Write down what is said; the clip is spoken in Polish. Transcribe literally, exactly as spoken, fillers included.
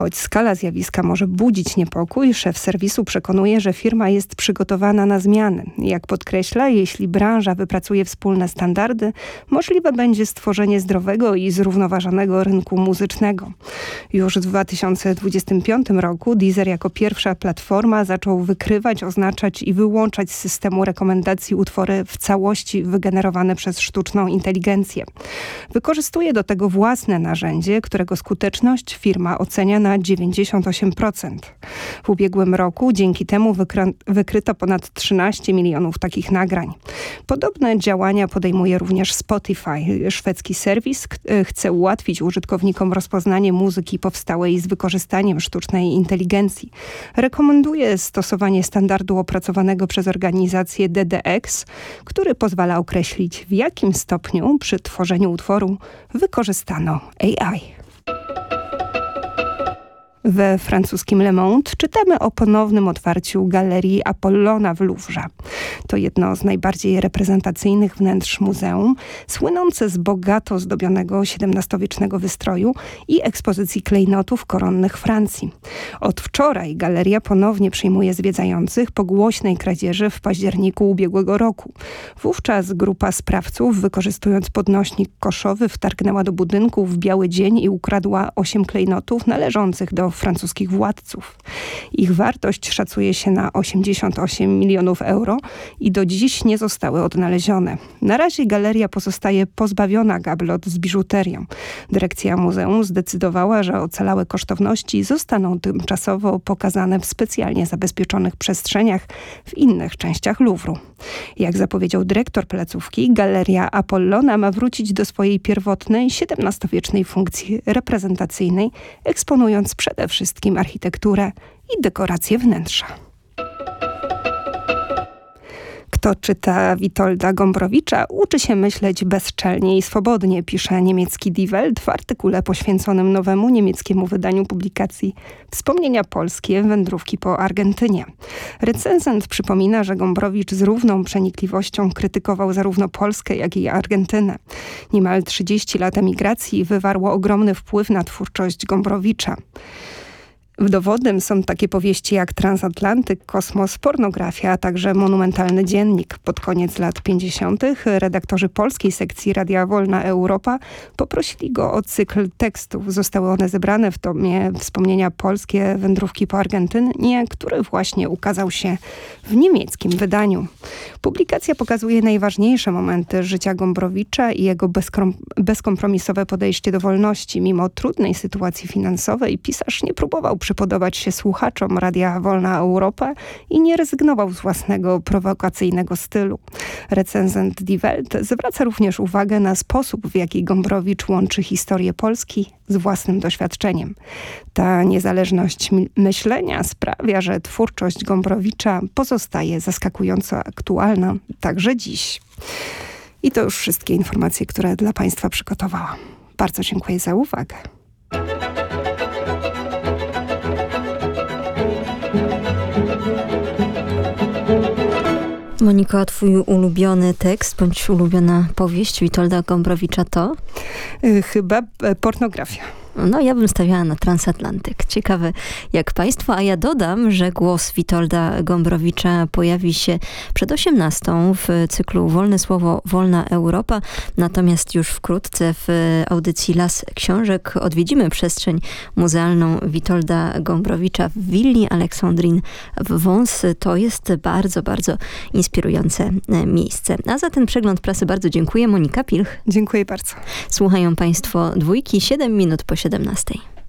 Choć skala zjawiska może budzić niepokój, szef serwisu przekonuje, że firma jest przygotowana na zmiany. Jak podkreśla, jeśli branża wypracuje wspólne standardy, możliwe będzie stworzenie zdrowego i zrównoważonego rynku muzycznego. Już w dwa tysiące dwudziestym piątym roku Deezer jako pierwsza platforma zaczął wykrywać, oznaczać i wyłączać z systemu rekomendacji utwory w całości wygenerowane przez sztuczną inteligencję. Wykorzystuje do tego własne narzędzie, którego skuteczność firma ocenia na dziewięćdziesiąt osiem procent. W ubiegłym roku dzięki temu wykry- wykryto ponad trzynaście milionów takich nagrań. Podobne działania podejmuje również Spotify. Szwedzki serwis k- chce ułatwić użytkownikom rozpoznanie muzyki powstałej z wykorzystaniem sztucznej inteligencji. Rekomenduje stosowanie standardu opracowanego przez organizację D D X, który pozwala określić, w jakim stopniu przy tworzeniu utworu wykorzystano A I. We francuskim Le Monde czytamy o ponownym otwarciu galerii Apollona w Louvrze. To jedno z najbardziej reprezentacyjnych wnętrz muzeum, słynące z bogato zdobionego siedemnastowiecznego wystroju i ekspozycji klejnotów koronnych Francji. Od wczoraj galeria ponownie przyjmuje zwiedzających po głośnej kradzieży w październiku ubiegłego roku. Wówczas grupa sprawców, wykorzystując podnośnik koszowy, wtargnęła do budynku w biały dzień i ukradła osiem klejnotów należących do francuskich władców. Ich wartość szacuje się na osiemdziesiąt osiem milionów euro i do dziś nie zostały odnalezione. Na razie galeria pozostaje pozbawiona gablot z biżuterią. Dyrekcja muzeum zdecydowała, że ocalałe kosztowności zostaną tymczasowo pokazane w specjalnie zabezpieczonych przestrzeniach w innych częściach Louvru. Jak zapowiedział dyrektor placówki, galeria Apollona ma wrócić do swojej pierwotnej, siedemnastowiecznej funkcji reprezentacyjnej, eksponując przede wszystkim architekturę i dekoracje wnętrza. Kto czyta Witolda Gombrowicza, uczy się myśleć bezczelnie i swobodnie, pisze niemiecki Die Welt w artykule poświęconym nowemu niemieckiemu wydaniu publikacji Wspomnienia polskie, wędrówki po Argentynie. Recenzent przypomina, że Gombrowicz z równą przenikliwością krytykował zarówno Polskę, jak i Argentynę. Niemal trzydzieści lat emigracji wywarło ogromny wpływ na twórczość Gombrowicza. Dowodem są takie powieści jak Transatlantyk, Kosmos, Pornografia, a także Monumentalny dziennik. Pod koniec lat pięćdziesiątych redaktorzy polskiej sekcji Radia Wolna Europa poprosili go o cykl tekstów. Zostały one zebrane w tomie Wspomnienia polskie, wędrówki po Argentynie, który właśnie ukazał się w niemieckim wydaniu. Publikacja pokazuje najważniejsze momenty życia Gombrowicza i jego bezkrom- bezkompromisowe podejście do wolności. Mimo trudnej sytuacji finansowej pisarz nie próbował przypodobać się słuchaczom Radia Wolna Europa i nie rezygnował z własnego prowokacyjnego stylu. Recenzent Die Welt zwraca również uwagę na sposób, w jaki Gombrowicz łączy historię Polski z własnym doświadczeniem. Ta niezależność myślenia sprawia, że twórczość Gombrowicza pozostaje zaskakująco aktualna także dziś. I to już wszystkie informacje, które dla Państwa przygotowałam. Bardzo dziękuję za uwagę. Moniko, a twój ulubiony tekst bądź ulubiona powieść Witolda Gombrowicza to? Chyba Pornografia. No, ja bym stawiała na Transatlantyk. Ciekawe jak państwo, a ja dodam, że głos Witolda Gombrowicza pojawi się przed osiemnastą w cyklu Wolne Słowo, Wolna Europa. Natomiast już wkrótce w audycji Las Książek odwiedzimy przestrzeń muzealną Witolda Gombrowicza w willi Aleksandrin w Wąs. To jest bardzo, bardzo inspirujące miejsce. A za ten przegląd prasy bardzo dziękuję. Monika Pilch. Dziękuję bardzo. Słuchają państwo Dwójki, siedem minut po siedemnastej.